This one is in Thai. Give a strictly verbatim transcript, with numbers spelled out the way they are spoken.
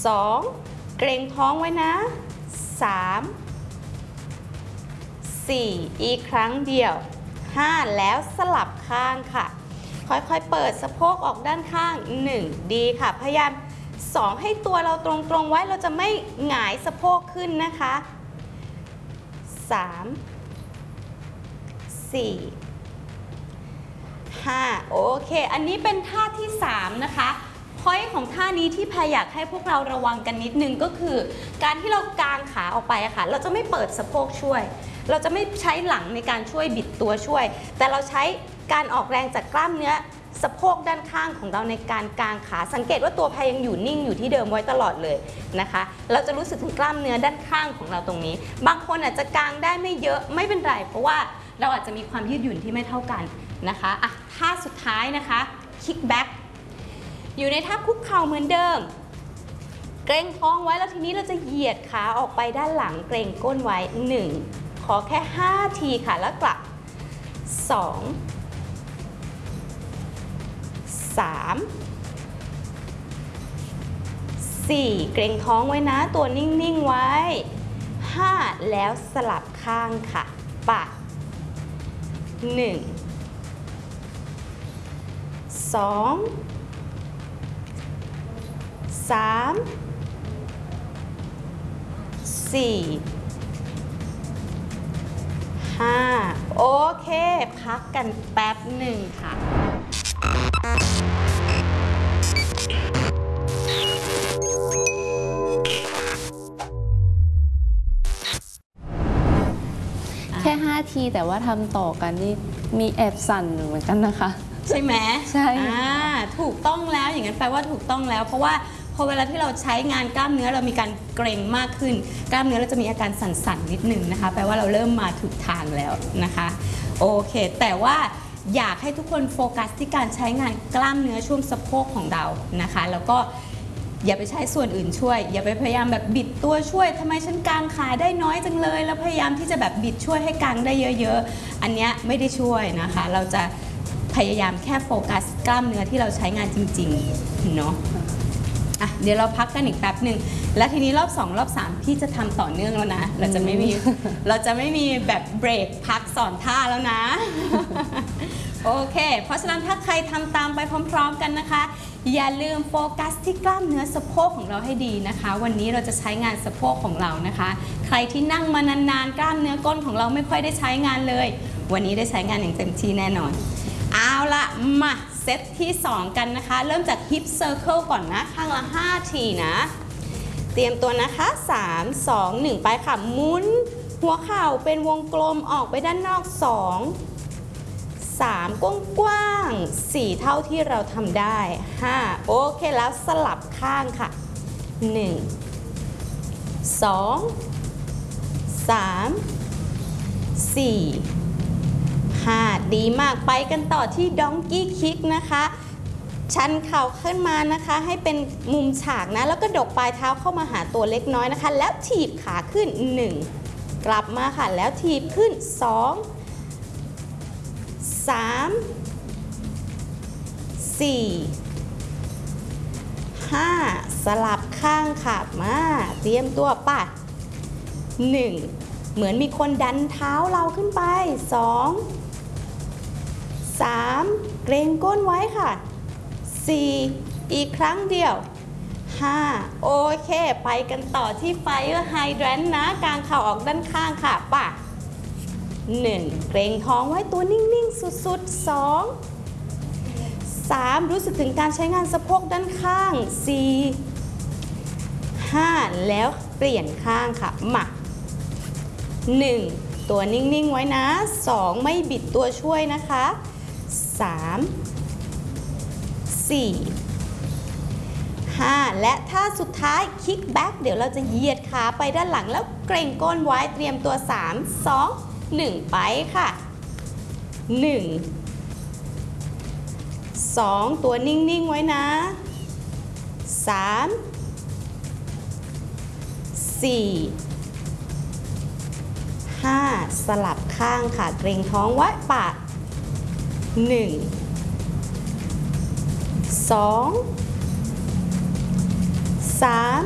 สองเกร็งท้องไว้นะสามสี่อีกครั้งเดียวห้าแล้วสลับข้างค่ะค่อยๆเปิดสะโพกออกด้านข้างหนึ่งดีค่ะพยายามสองให้ตัวเราตรงๆไว้เราจะไม่หงายสะโพกขึ้นนะคะสามสี่ห้าโอเคอันนี้เป็นท่าที่สามนะคะพอยต์ของท่านี้ที่แพรอยากให้พวกเราระวังกันนิดนึงก็คือการที่เรากางขาออกไปอะค่ะเราจะไม่เปิดสะโพกช่วยเราจะไม่ใช้หลังในการช่วยบิดตัวช่วยแต่เราใช้การออกแรงจากกล้ามเนื้อสะโพกด้านข้างของเราในการกางขาสังเกตว่าตัวแพรยังอยู่นิ่งอยู่ที่เดิมไว้ตลอดเลยนะคะเราจะรู้สึกถึงกล้ามเนื้อด้านข้างของเราตรงนี้บางคนอาจจะกางได้ไม่เยอะไม่เป็นไรเพราะว่าเราอาจจะมีความยืดหยุ่นที่ไม่เท่ากันนะคะอ่ะท่าสุดท้ายนะคะคิกแบ็กอยู่ในท่าคุกเข่าเหมือนเดิมเกรงท้องไว้แล้วทีนี้เราจะเหยียดขาออกไปด้านหลังเกรงก้นไว้หนึ่งขอแค่ห้าทีค่ะแล้วกลับสองสามสี่เกรงท้องไว้นะตัวนิ่งๆไว้ห้าแล้วสลับข้างค่ะปะหนึ่งสองสามสี่ห้าโอเคพักกันแป๊บหนึ่งค่ะแค่ห้าทีแต่ว่าทำต่อกันนี่มีแอบสั่นเหมือนกันนะคะใช่ไหมใช่อ่าถูกต้องแล้วอย่างนั้นแปลว่าถูกต้องแล้วเพราะว่าพอเวลาที่เราใช้งานกล้ามเนื้อเรามีการเกร็งมากขึ้นกล้ามเนื้อเราจะมีอาการสั่นๆนิดนึงนะคะแปลว่าเราเริ่มมาถูกทางแล้วนะคะโอเคแต่ว่าอยากให้ทุกคนโฟกัสที่การใช้งานกล้ามเนื้อช่วงสะโพกของเรานะคะแล้วก็อย่าไปใช้ส่วนอื่นช่วยอย่าไปพยายามแบบบิดตัวช่วยทำไมฉันกางขาได้น้อยจังเลยแล้วพยายามที่จะแบบบิดช่วยให้กางได้เยอะๆอันนี้ไม่ได้ช่วยนะคะเราจะพยายามแค่โฟกัสกล้ามเนื้อที่เราใช้งานจริงๆเนาะอ่ะเดี๋ยวเราพักกันอีกแป๊บหนึ่งแล้วทีนี้รอบสองรอบสามพี่จะทำต่อเนื่องแล้วนะเราจะไม่มี เราจะไม่มีแบบเบรกพักสอนท่าแล้วนะ โอเคเพราะฉะนั้นถ้าใครทำตามไปพร้อมๆกันนะคะอย่าลืมโฟกัสที่กล้ามเนื้อสะโพกของเราให้ดีนะคะวันนี้เราจะใช้งานสะโพกของเรานะคะใครที่นั่งมานานๆกล้ามเนื้อก้นของเราไม่ค่อยได้ใช้งานเลยวันนี้ได้ใช้งานอย่างเต็มที่แน่นอนเอาละมาเซตที่สองกันนะคะเริ่มจาก hip circle ก่อนนะข้างละห้าทีนะเตรียมตัวนะคะสาม สอง หนึ่งไปค่ะหมุนหัวเข่าเป็นวงกลมออกไปด้านนอกสองสามกว้างๆสี่เท่าที่เราทำได้ห้าโอเคแล้วสลับข้างค่ะหนึ่ง สอง สาม สี่ ห้าดีมากไปกันต่อที่ดองกี้คิกนะคะชันเข่าขึ้นมานะคะให้เป็นมุมฉากนะแล้วก็ดกปลายเท้าเข้ามาหาตัวเล็กน้อยนะคะแล้วถีบขาขึ้นหนึ่งกลับมาค่ะแล้วถีบขึ้นสองสามสี่ ห้าสลับข้างค่ะมาเตรียมตัวป่ะหนึ่งเหมือนมีคนดันเท้าเราขึ้นไปสองสามเกรงก้นไว้ค่ะสี่อีกครั้งเดียวห้าโอเคไปกันต่อที่ Fire Hydrant นะกางเข่าออกด้านข้างค่ะป่ะหนึ่งเกรงท้องไว้ตัวนิ่งๆสุดๆสองสามรู้สึกถึงการใช้งานสะโพกด้านข้างสี่ห้าแล้วเปลี่ยนข้างค่ะมาหนึ่งตัวนิ่งๆไว้นะสองไม่บิดตัวช่วยนะคะสามสี่ห้าและท่าสุดท้ายคิกแบ็กเดี๋ยวเราจะเหยียดขาไปด้านหลังแล้วเกร็งก้นไว้เตรียมตัวสาม สอง หนึ่งไปค่ะหนึ่ง สองตัวนิ่งๆไว้นะสามสี่ ห้าสลับข้างค่ะเกร็งท้องไว้ปากหนึ่ง สอง สาม